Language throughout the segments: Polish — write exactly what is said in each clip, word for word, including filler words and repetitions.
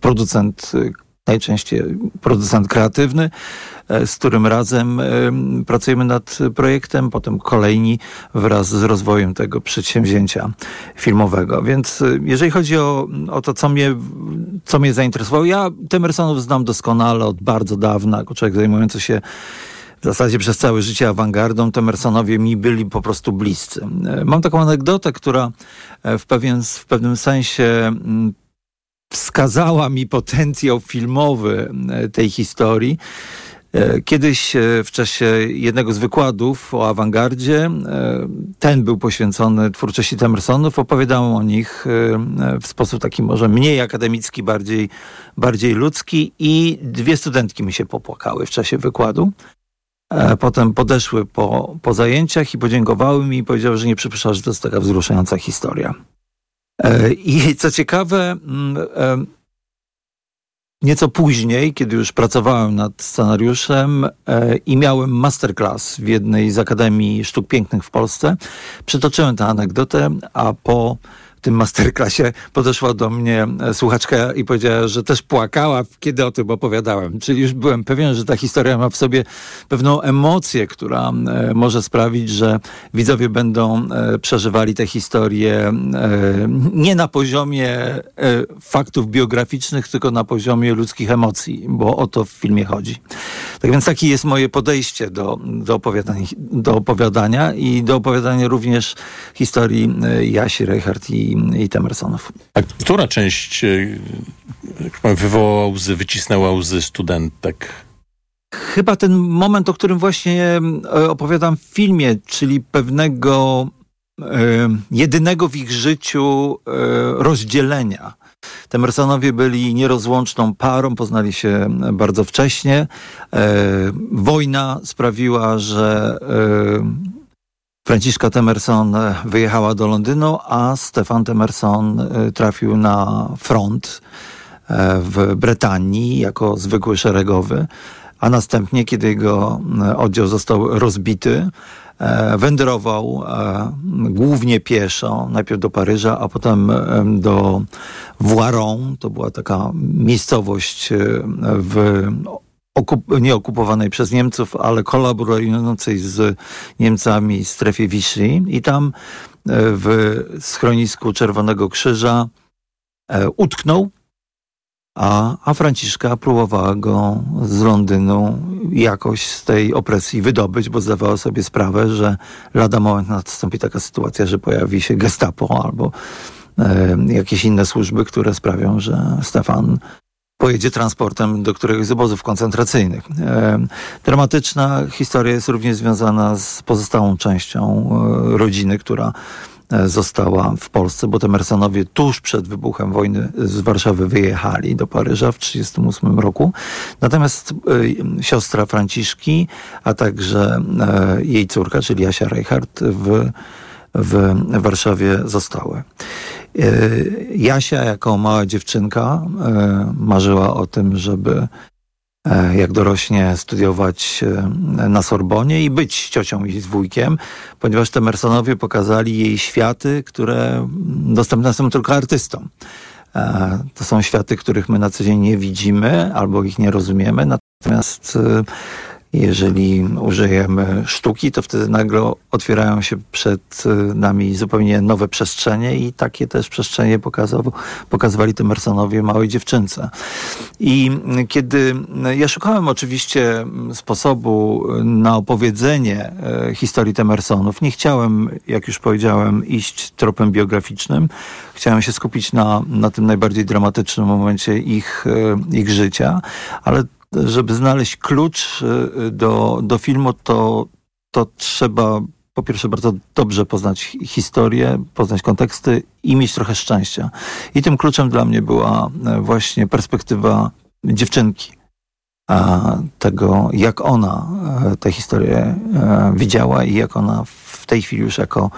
producent, najczęściej producent kreatywny, z którym razem pracujemy nad projektem, potem kolejni wraz z rozwojem tego przedsięwzięcia filmowego. Więc jeżeli chodzi o, o to, co mnie, co mnie zainteresowało, ja Temersonów znam doskonale od bardzo dawna, jako człowiek zajmujący się w zasadzie przez całe życie awangardą. Temersonowie mi byli po prostu bliscy. Mam taką anegdotę, która w, pewien, w pewnym sensie wskazała mi potencjał filmowy tej historii. Kiedyś w czasie jednego z wykładów o awangardzie, ten był poświęcony twórczości Temersonów, opowiadałem o nich w sposób taki może mniej akademicki, bardziej, bardziej ludzki i dwie studentki mi się popłakały w czasie wykładu. Potem podeszły po, po zajęciach i podziękowały mi i powiedziały, że nie przypuszczały, że to jest taka wzruszająca historia. I co ciekawe, nieco później, kiedy już pracowałem nad scenariuszem i miałem masterclass w jednej z Akademii Sztuk Pięknych w Polsce, przytoczyłem tę anegdotę, a po tym masterclassie podeszła do mnie słuchaczka i powiedziała, że też płakała, kiedy o tym opowiadałem. Czyli już byłem pewien, że ta historia ma w sobie pewną emocję, która może sprawić, że widzowie będą przeżywali tę historię nie na poziomie faktów biograficznych, tylko na poziomie ludzkich emocji, bo o to w filmie chodzi. Tak więc takie jest moje podejście do, do, opowiadania, do opowiadania i do opowiadania również historii Jasi Reichardt i i Temersonów. A która część wywołała łzy, wycisnęła łzy studentek? Chyba ten moment, o którym właśnie opowiadam w filmie, czyli pewnego e, jedynego w ich życiu e, rozdzielenia. Temersonowie byli nierozłączną parą, poznali się bardzo wcześnie. E, wojna sprawiła, że e, Franciszka Temerson wyjechała do Londynu, a Stefan Temerson trafił na front w Brytanii jako zwykły szeregowy, a następnie, kiedy jego oddział został rozbity, wędrował głównie pieszo, najpierw do Paryża, a potem do Voiron. To była taka miejscowość w Okup- nie okupowanej przez Niemców, ale kolaborującej z Niemcami w strefie Vichy. I tam w schronisku Czerwonego Krzyża e, utknął, a, a Franciszka próbowała go z Londynu jakoś z tej opresji wydobyć, bo zdawała sobie sprawę, że lada moment nastąpi taka sytuacja, że pojawi się Gestapo albo e, jakieś inne służby, które sprawią, że Stefan pojedzie transportem do któregoś z obozów koncentracyjnych. E, dramatyczna historia jest również związana z pozostałą częścią e, rodziny, która e, została w Polsce, bo Temersonowie tuż przed wybuchem wojny z Warszawy wyjechali do Paryża w tysiąc dziewięćset trzydziestym ósmym roku. Natomiast e, siostra Franciszki, a także e, jej córka, czyli Jasia Reichardt w w Warszawie zostały. Jasia jako mała dziewczynka marzyła o tym, żeby jak dorośnie studiować na Sorbonie i być ciocią i z wujkiem, ponieważ Temersonowie pokazali jej światy, które dostępne są tylko artystom. To są światy, których my na co dzień nie widzimy albo ich nie rozumiemy, natomiast jeżeli użyjemy sztuki, to wtedy nagle otwierają się przed nami zupełnie nowe przestrzenie i takie też przestrzenie pokazał, pokazywali Temersonowie małej dziewczynce. I kiedy ja szukałem oczywiście sposobu na opowiedzenie historii Temersonów, nie chciałem, jak już powiedziałem, iść tropem biograficznym. Chciałem się skupić na, na tym najbardziej dramatycznym momencie ich, ich życia, ale żeby znaleźć klucz do, do filmu, to, to trzeba po pierwsze bardzo dobrze poznać historię, poznać konteksty i mieć trochę szczęścia. I tym kluczem dla mnie była właśnie perspektywa dziewczynki. Tego, jak ona tę historię widziała i jak ona w tej chwili już jako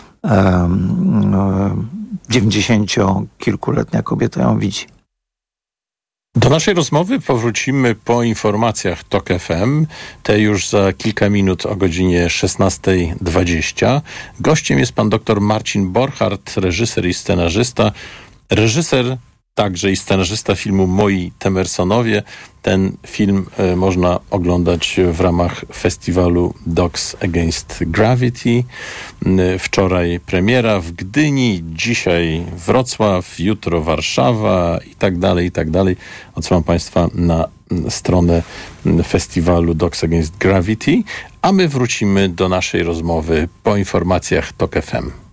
dziewięćdziesięciokilkuletnia kobieta ją widzi. Do naszej rozmowy powrócimy po informacjach Tok F M, te już za kilka minut o godzinie szesnasta dwadzieścia. Gościem jest pan dr Marcin Borchardt, reżyser i scenarzysta. Reżyser także i scenarzysta filmu Moi Temersonowie. Ten film y, można oglądać w ramach festiwalu Dogs Against Gravity. Y, wczoraj premiera w Gdyni, dzisiaj Wrocław, jutro Warszawa i tak dalej, i tak dalej. Odsyłam Państwa na stronę festiwalu Dogs Against Gravity, a my wrócimy do naszej rozmowy po informacjach Tok F M.